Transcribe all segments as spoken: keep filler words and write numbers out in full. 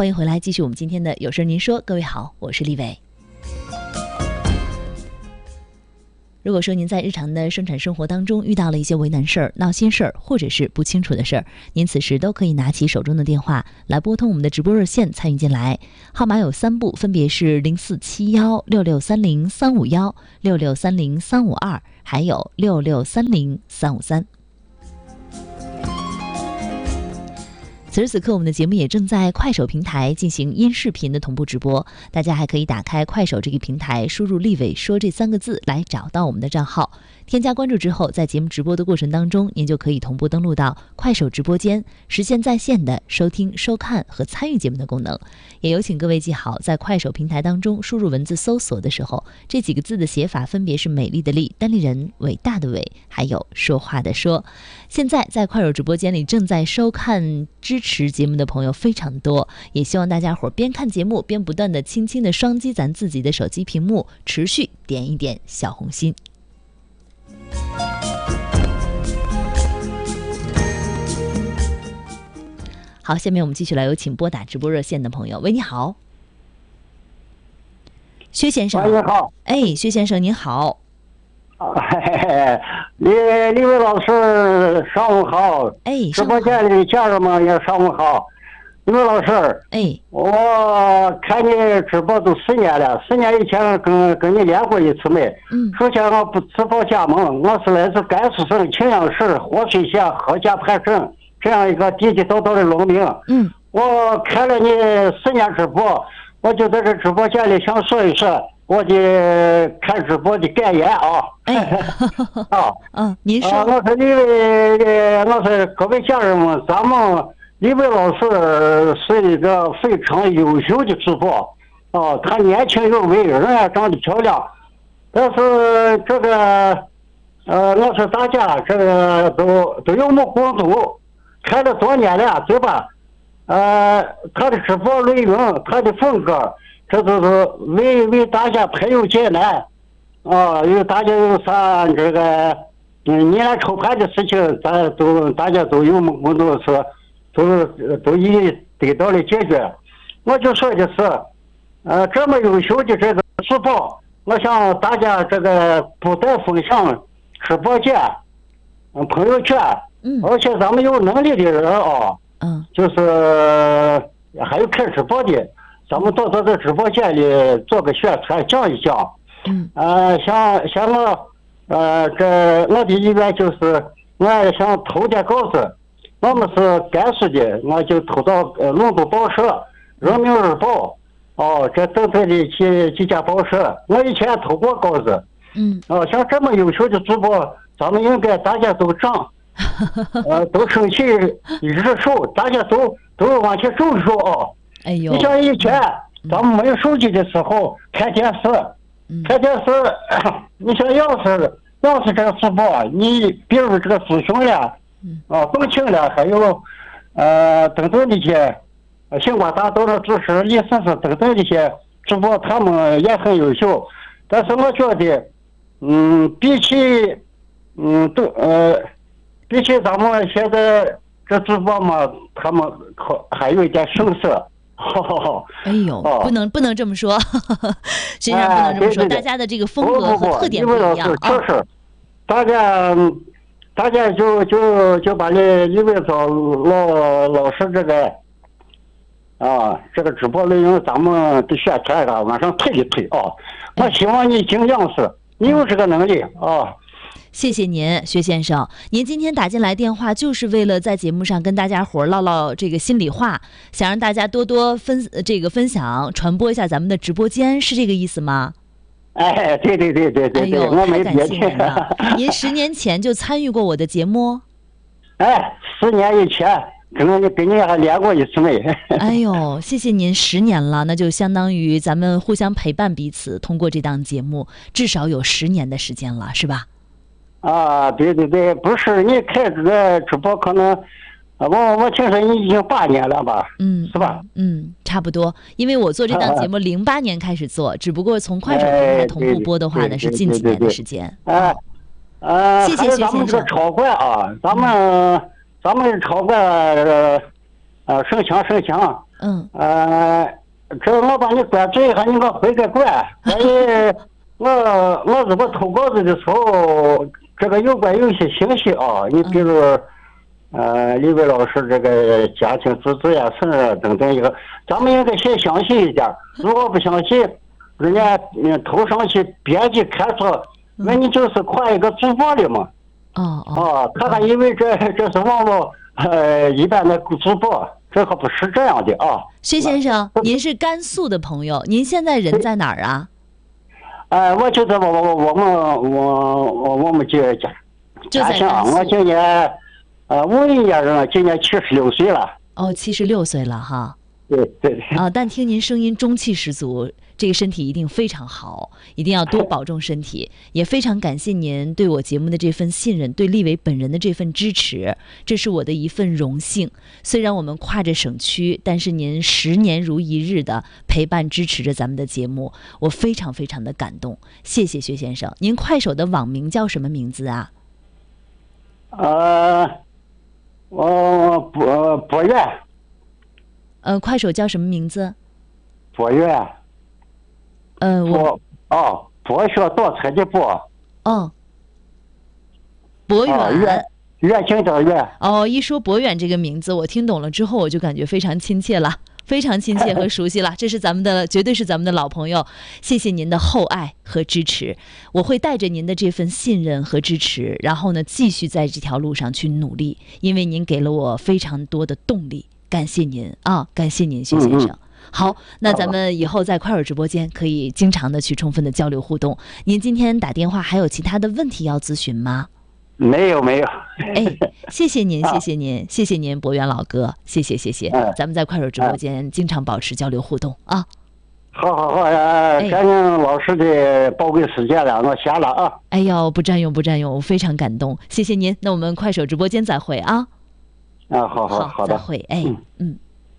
欢迎回来，继续我们今天的有事您说。各位好，我是丽伟。如果说您在日常的生产生活当中遇到了一些为难事儿、闹心事儿，或者是不清楚的事儿，您此时都可以拿起手中的电话来拨通我们的直播热线参与进来，号码有三部，分别是零四七幺六六三零三五幺、六六三零三五二，还有六六三零三五三。此时此刻，我们的节目也正在快手平台进行音视频的同步直播，大家还可以打开快手这个平台，输入立伟说这三个字来找到我们的账号，添加关注之后，在节目直播的过程当中，您就可以同步登录到快手直播间，实现在线的收听、收看和参与节目的功能。也有请各位记好，在快手平台当中输入文字搜索的时候，这几个字的写法分别是美丽的丽、单立人、伟大的伟，还有说话的说。现在在快手直播间里正在收看支持节目的朋友非常多，也希望大家伙边看节目边不断的轻轻的双击咱自己的手机屏幕，持续点一点小红心。好，下面我们继续来有请拨打直播热线的朋友。喂，你好，薛先生。 喂，你好。 哎，薛先生您好。 哎，李李伟老师，上午好。 哎， 直播间里家人们也上午好。李伟老师， 哎， 我看你直播都十年了，十年以前跟跟你连过一次麦。 嗯。 首先我不自报家门，我是来自甘肃省庆阳市活水县何家盘镇这样一个地地道道的农民。 嗯。 我看了你十年直播，我就在这直播间里想说一说我的看直播的感言啊。 哎， 啊， 嗯，您说。 啊，我说李伟，我说各位家人们，咱们李伟老师是一个非常优秀的主播啊，他年轻有为，人也长得漂亮，但是这个呃，我说大家这个都都有目共睹，看了多年了，对吧？呃，他的直播内容，他的风格，这都是为为大家排忧解难啊，有大家有啥这个嗯疑难愁烦的事情，咱都大家都有目共睹，是都都已得到了解决。我就说的是，呃，这么优秀的这个直播，我想大家这个不但分享直播间、嗯朋友圈， 嗯， 而且咱们有能力的人啊， 嗯， 就是还有看直播的，咱们到到这直播间里做个宣传，讲一讲。 嗯， 呃，像像我，呃，这我的意愿就是，我也想投点稿子。我们是甘肃的，我就投到呃龙都报社、人民日报，哦，这等等的几几家报社。我以前投过稿子。 嗯， 哦，像这么优秀的主播，咱们应该大家都涨，呃，都升起一只手，大家都都往前走一走啊。 哎呦， 你像以前咱们没有手机的时候看电视。看电视，你像要是要是这个直播，你比如这个苏雄了，啊，董卿了，还有呃等等这些，星光大道的主持人李婶婶等等这些直播，他们也很优秀。但是我觉得，嗯，比起嗯都呃，比起咱们现在这直播嘛，他们可还有一点生涩。 哎呦，不能不能这么说，学生不能这么说，大家的这个风格和特点不一样啊。 就是，大家大家就就就把这李伟老老老师这个啊这个直播内容，咱们的宣传啊往上推一推啊。我希望你尽量是，你有这个能力啊。 谢谢您，薛先生。您今天打进来电话，就是为了在节目上跟大家伙唠唠这个心里话，想让大家多多分这个分享、传播一下咱们的直播间，是这个意思吗？ 哎，对对对对对对， 哎呦， 我没太感谢您了。您十年前就参与过我的节目？ 哎，十年以前跟你跟你还连过一次没？ 哎呦，谢谢您，十年了，那就相当于咱们互相陪伴彼此，通过这档节目，至少有十年的时间了，是吧？ 啊，对对对，不是你开这个直播可能，我我听说你已经八年了吧？ 嗯， 是吧？ 嗯，差不多。因为我做这档节目零八年开始做，只不过从快手平台同步播的话呢，是近几年的时间。 哎，呃， 谢谢薛先生。 咱们这个超管啊，咱们咱们超管呃呃盛强盛强嗯。 呃，这我把你关这一下，你给我回个关。所以，我我如果投稿子的时候，这个有关有一些信息啊，你比如，呃，李伟老师这个家庭资质呀、生日等等一个，咱们应该写详细一点。如果不详细，人家嗯投上去，编辑看错，那你就是夸一个主播的嘛。 哦哦。 哦，他还以为这这是网络呃一般的主播，这可不是这样的啊。 薛先生，您是甘肃的朋友，您现在人在哪儿啊？ 哎，我就在我我我们我我我们家家家乡，我今年呃五一年了，今年七十六岁了。 哦，七十六岁了哈。 对对。 啊，但听您声音中气十足，这个身体一定非常好，一定要多保重身体。也非常感谢您对我节目的这份信任，对立伟本人的这份支持，这是我的一份荣幸。虽然我们跨着省区，但是您十年如一日的陪伴支持着咱们的节目，我非常非常的感动。谢谢薛先生。您快手的网名叫什么名字啊？ 呃，我博博远。 呃，快手叫什么名字？ 博远。 呃，我哦，博学多才的博。 哦，博远。 哦、远远近的远。 哦，一说博远这个名字，我听懂了之后，我就感觉非常亲切了，非常亲切和熟悉了。这是咱们的，绝对是咱们的老朋友。谢谢您的厚爱和支持，我会带着您的这份信任和支持，然后呢，继续在这条路上去努力，因为您给了我非常多的动力。感谢您啊，感谢您，薛先生。嗯嗯好，那咱们以后在快手直播间可以经常的去充分的交流互动。您今天打电话还有其他的问题要咨询吗？ 没有没有。 哎，谢谢您，谢谢您，谢谢您，博远老哥，谢谢谢谢。咱们在快手直播间经常保持交流互动啊。 好好好，呃，感恩老师的宝贵时间了，我下了啊。 哎呦，不占用不占用，我非常感动，谢谢您。那我们快手直播间再会啊。 啊，好好好的， 再会。哎，嗯。嗯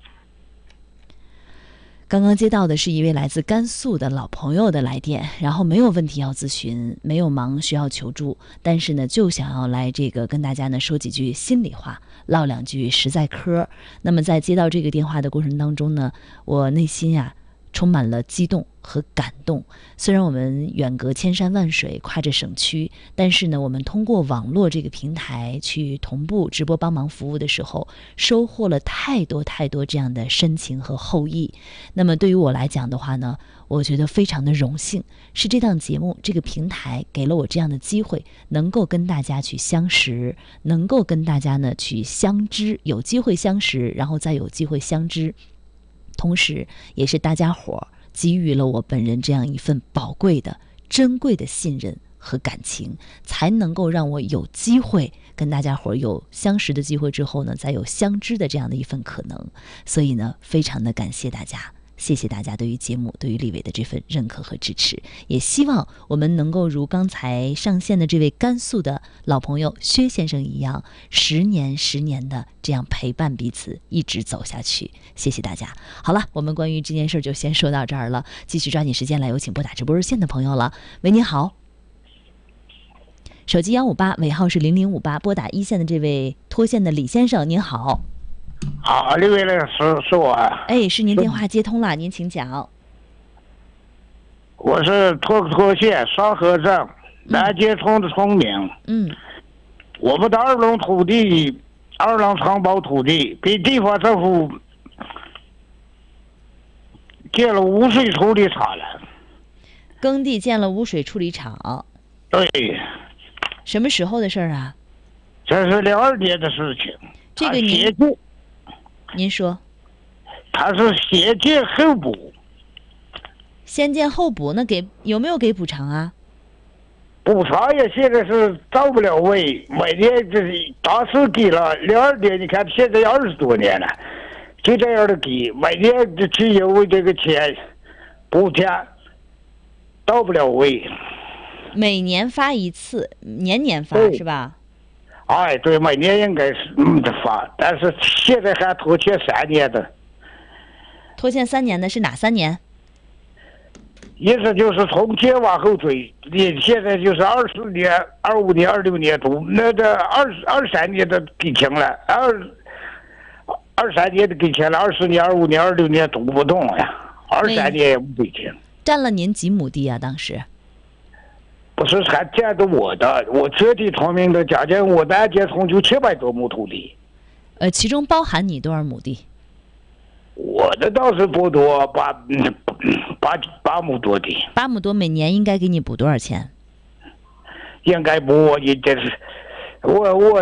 刚刚接到的是一位来自甘肃的老朋友的来电，然后没有问题要咨询，没有忙需要求助，但是呢，就想要来这个跟大家呢说几句心里话，唠两句实在嗑。那么在接到这个电话的过程当中呢，我内心啊充满了激动和感动。虽然我们远隔千山万水，跨着省区，但是呢，我们通过网络这个平台去同步直播帮忙服务的时候，收获了太多太多这样的深情和厚谊。那么对于我来讲的话呢，我觉得非常的荣幸，是这档节目这个平台给了我这样的机会，能够跟大家去相识，能够跟大家呢去相知，有机会相识，然后再有机会相知。同时也是大家伙给予了我本人这样一份宝贵的珍贵的信任和感情，才能够让我有机会跟大家伙有相识的机会之后呢，再有相知的这样的一份可能。所以呢，非常的感谢大家，谢谢大家对于节目对于立伟的这份认可和支持，也希望我们能够如刚才上线的这位甘肃的老朋友薛先生一样，十年十年的这样陪伴彼此一直走下去。谢谢大家。好了，我们关于这件事就先说到这儿了，继续抓紧时间来有请拨打直播热线的朋友了。喂，你好，手机幺五八尾号是零零五八，拨打一线的这位脱线的李先生您好。 好，李伟老师是我。 哎，是您电话接通了，您请讲。 我是脱脱县双河镇南街村的村民。 嗯。 我们的二垄土地，二垄承包土地被地方政府建了污水处理厂了。 耕地建了污水处理厂。 对。 什么时候的事儿啊？ 这是零二年的事情。 这个您。您说， 他是先建后补， 先建后补，那给有没有给补偿啊？ 补偿也现在是到不了位，每年这是当时给了零二年，你看现在二十多年了，就这样的给，每年就只因为这个钱补贴到不了位。 每年发一次，年年发是吧？ 哎，对，每年应该是嗯的发，但是现在还拖欠三年的。 拖欠三年的是哪三年？ 意思就是从前往后追，你现在就是二四年、二五年、二六年度，那这二二三年的给清了，二二三年的给钱了，二十年、二五年、二六年都不动呀，二三年也不给钱。 占了您几亩地啊？当时？ 不是，还占着我的，我绝对透明的，加减我南街从就七百多亩土地。 呃，其中包含你多少亩地？ 我的倒是不多，八八八亩多地。 八亩多，每年应该给你补多少钱？ 应该不，应该是我我。